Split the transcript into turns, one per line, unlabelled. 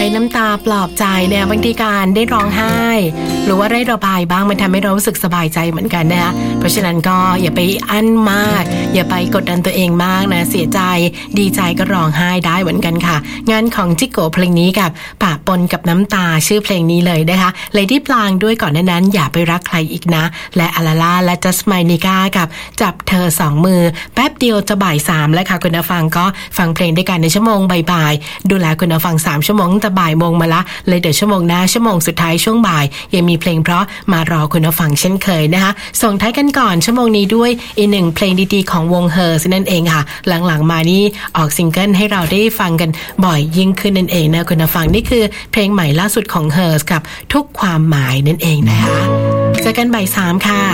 น้ำตาปลอบใจเนี่ยบางทีการได้ร้องไห้หรือว่าได้ระบายบ้างมันทำให้เรารู้สึกสบายใจเหมือนกันนะคะเพราะฉะนั้นก็อย่าไปอั้นมากอย่าไปกดดันตัวเองมากนะเสียใจดีใจก็ร้องไห้ได้เหมือนกันค่ะงานของจิโกเพลงนี้กับปะปนกับน้ำตาชื่อเพลงนี้เลยนะคะเลยที่ปลางด้วยก่อนหน้านั้นอย่าไปรักใครอีกนะและอาลาล่าและจัสมินิก้ากับจับเธอสองมือแป๊บเดียวจะบ่าย3แล้วค่ะคุณผู้ฟังก็ฟังเพลงด้วยกันในชั่วโมงบ่ายๆดูแลคุณผู้ฟัง3ชั่วโมงตั้งแต่บ่ายโมงมาละเลยเดี๋ยวชั่วโมงหน้าชั่วโมงสุดท้ายช่วงบ่ายยังมีเพลงเพราะมารอคุณผู้ฟังเช่นเคยนะคะส่งท้ายกันก่อนชั่วโมงนี้ด้วยอีกหนึ่งเพลงดีๆของวง Hers นั่นเองค่ะหลังๆมานี่ออกซิงเกิลให้เราได้ฟังกันบ่อยยิ่งขึ้นนั่นเองนะคุณผู้ฟังนี่คือเพลงใหม่ล่าสุดของ Hers กับทุกความหมายนั่นเองนะคะเจอกันบ่าย3ค่ะ